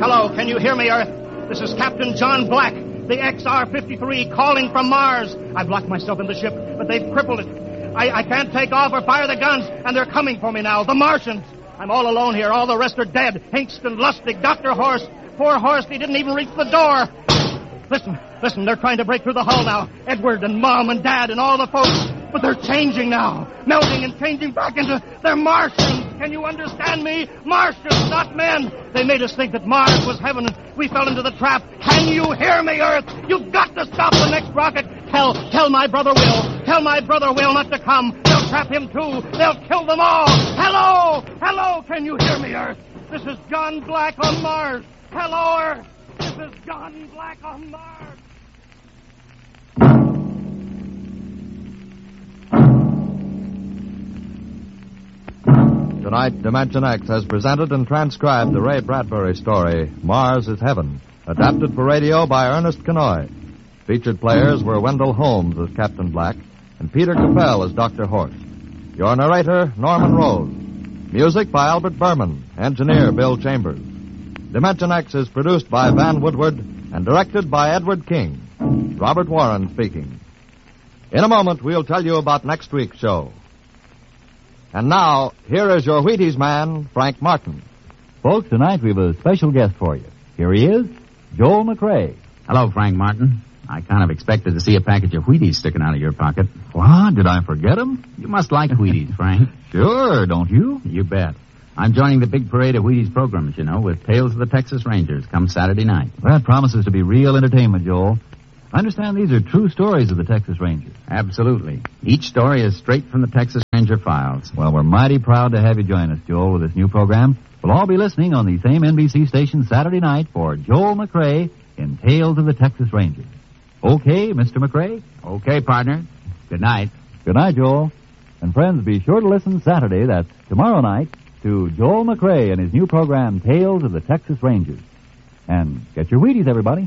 Hello, can you hear me, Earth? This is Captain John Black, the XR-53, calling from Mars. I've locked myself in the ship, but they've crippled it. I can't take off or fire the guns, and they're coming for me now, the Martians. I'm all alone here. All the rest are dead. Hinkston, Lustig, Dr. Horst. Poor Horst, he didn't even reach the door. Listen, they're trying to break through the hull now. Edward and Mom and Dad and all the folks. But they're changing now. Melting and changing back into... They're Martians. Can you understand me? Martians, not men. They made us think that Mars was heaven and we fell into the trap. Can you hear me, Earth? You've got to stop the next rocket. Tell my brother Will. Tell my brother Will not to come. They'll trap him too. They'll kill them all. Hello, can you hear me, Earth? This is John Black on Mars. Hello, Earth. This is John Black on Mars. Tonight, Dimension X has presented and transcribed the Ray Bradbury story, Mars is Heaven, adapted for radio by Ernest Kenoy. Featured players were Wendell Holmes as Captain Black and Peter Capell as Dr. Horst. Your narrator, Norman Rose. Music by Albert Berman, engineer Bill Chambers. Dimension X is produced by Van Woodward and directed by Edward King. Robert Warren speaking. In a moment, we'll tell you about next week's show. And now, here is your Wheaties man, Frank Martin. Folks, tonight we have a special guest for you. Here he is, Joel McRae. Hello, Frank Martin. I kind of expected to see a package of Wheaties sticking out of your pocket. What? Did I forget them? You must like Wheaties, Frank. Sure, don't you? You bet. I'm joining the big parade of Wheaties programs, you know, with Tales of the Texas Rangers come Saturday night. That promises to be real entertainment, Joel. I understand these are true stories of the Texas Rangers. Absolutely. Each story is straight from the Texas Ranger files. Well, we're mighty proud to have you join us, Joel, with this new program. We'll all be listening on the same NBC station Saturday night for Joel McRae in Tales of the Texas Rangers. Okay, Mr. McRae? Okay, partner. Good night. Good night, Joel. And friends, be sure to listen Saturday, that's tomorrow night, to Joel McRae and his new program, Tales of the Texas Rangers. And get your Wheaties, everybody.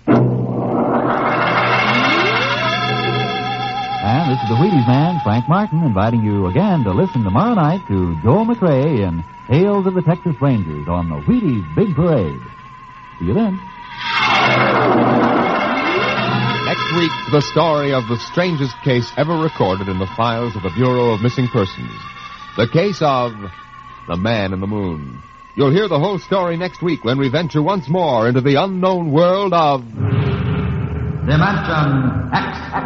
And this is the Wheaties man, Frank Martin, inviting you again to listen tomorrow night to Joel McRae in Tales of the Texas Rangers on the Wheaties Big Parade. See you then. Next week, the story of the strangest case ever recorded in the files of the Bureau of Missing Persons. The case of the Man in the Moon. You'll hear the whole story next week when we venture once more into the unknown world of Dimension X.